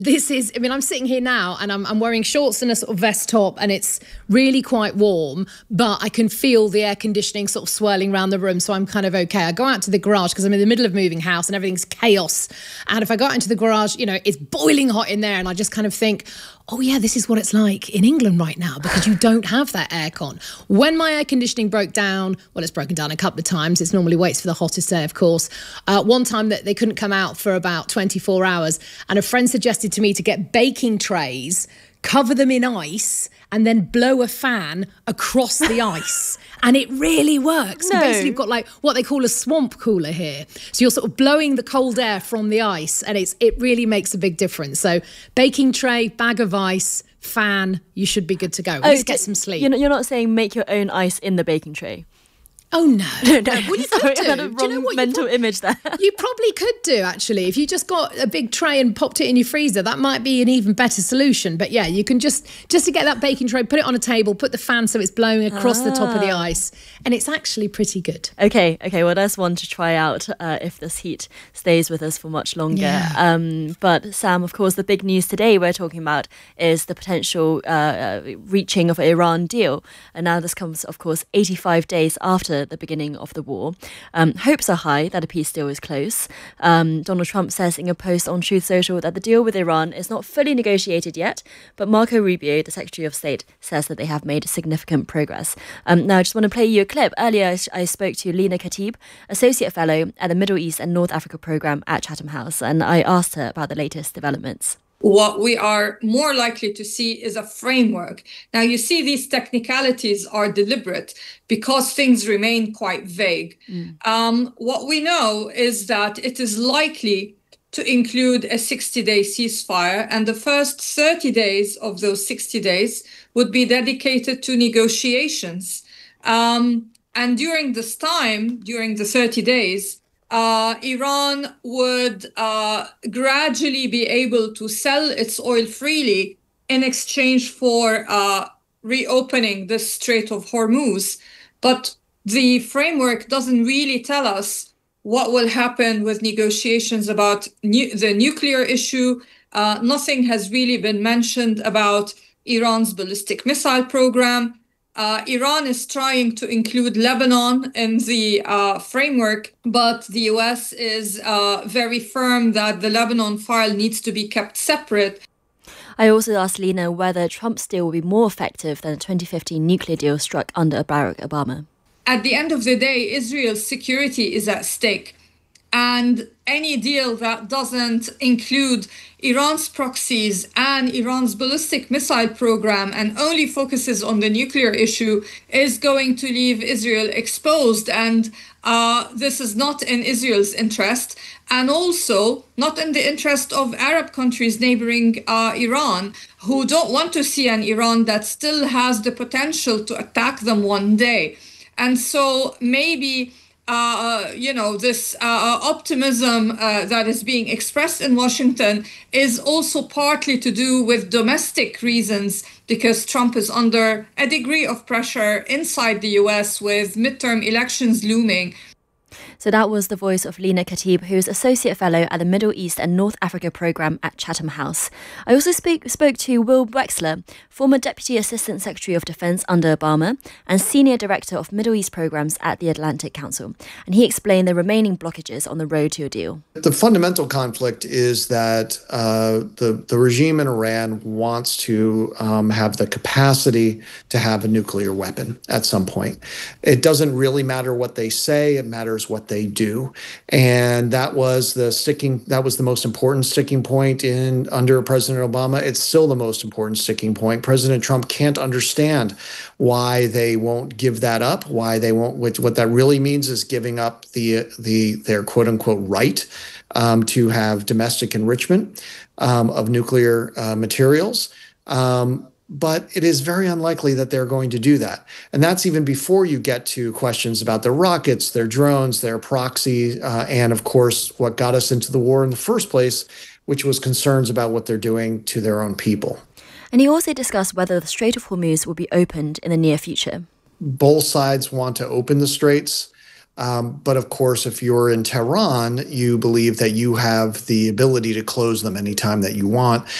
This is, I mean, I'm sitting here now and I'm wearing shorts and a sort of vest top, and it's really quite warm, but I can feel the air conditioning sort of swirling around the room, so I'm kind of okay. I go out to the garage because I'm in the middle of moving house and everything's chaos. And if I go out into the garage, you know, it's boiling hot in there, and I just kind of think, oh yeah, this is what it's like in England right now, because you don't have that aircon. When my air conditioning broke down, well, it's broken down a couple of times. It normally waits for the hottest air, of course. One time that they couldn't come out for about 24 hours, and a friend suggested to me to get baking trays, cover them in ice, and then blow a fan across the ice. And it really works. No. So basically, you've got like what they call a swamp cooler here. So you're sort of blowing the cold air from the ice, and it really makes a big difference. So baking tray, bag of ice, fan, you should be good to go. Just get some sleep. You're not saying make your own ice in the baking tray? Oh, no. No. Well, you Sorry, could do. I had a wrong mental image there. You probably could do, actually. If you just got a big tray and popped it in your freezer, that might be an even better solution. But yeah, you can just to get that baking tray, put it on a table, put the fan so it's blowing across the top of the ice. And it's actually pretty good. Okay, well, that's one to try out if this heat stays with us for much longer. Yeah. But Sam, of course, the big news today we're talking about is the potential reaching of an Iran deal. And now this comes, of course, 85 days after the beginning of the war. Hopes are high that a peace deal is close. Donald Trump says in a post on Truth Social that the deal with Iran is not fully negotiated yet, but Marco Rubio, the Secretary of State, says that they have made significant progress. Now, I just want to play you a clip. Earlier, I spoke to Lina Khatib, Associate Fellow at the Middle East and North Africa Programme at Chatham House, and I asked her about the latest developments. What we are more likely to see is a framework. Now, you see, these technicalities are deliberate because things remain quite vague. What we know is that it is likely to include a 60-day ceasefire, and the first 30 days of those 60 days would be dedicated to negotiations. And during this time, during the 30 days, Iran would gradually be able to sell its oil freely in exchange for reopening the Strait of Hormuz. But the framework doesn't really tell us what will happen with negotiations about the nuclear issue. Nothing has really been mentioned about Iran's ballistic missile program. Iran is trying to include Lebanon in the framework, but the US is very firm that the Lebanon file needs to be kept separate. I also asked Lina whether Trump's deal will be more effective than the 2015 nuclear deal struck under Barack Obama. At the end of the day, Israel's security is at stake. And any deal that doesn't include Iran's proxies and Iran's ballistic missile program and only focuses on the nuclear issue is going to leave Israel exposed. And this is not in Israel's interest, and also not in the interest of Arab countries neighboring Iran, who don't want to see an Iran that still has the potential to attack them one day. And so maybe this optimism that is being expressed in Washington is also partly to do with domestic reasons, because Trump is under a degree of pressure inside the US with midterm elections looming. So that was the voice of Lina Khatib, who is Associate Fellow at the Middle East and North Africa Programme at Chatham House. I also spoke to Will Wexler, former Deputy Assistant Secretary of Defence under Obama and Senior Director of Middle East Programmes at the Atlantic Council. And he explained the remaining blockages on the road to a deal. The fundamental conflict is that the regime in Iran wants to have the capacity to have a nuclear weapon at some point. It doesn't really matter what they say, it matters what they do. And that was the most important sticking point under President Obama. It's still the most important sticking point. President Trump can't understand why they won't give that up, why they won't, what that really means is giving up their quote unquote right to have domestic enrichment of nuclear materials. But it is very unlikely that they're going to do that. And that's even before you get to questions about their rockets, their drones, their proxy, and of course, what got us into the war in the first place, which was concerns about what they're doing to their own people. And he also discussed whether the Strait of Hormuz will be opened in the near future. Both sides want to open the straits. But of course, if you're in Tehran, you believe that you have the ability to close them anytime that you want.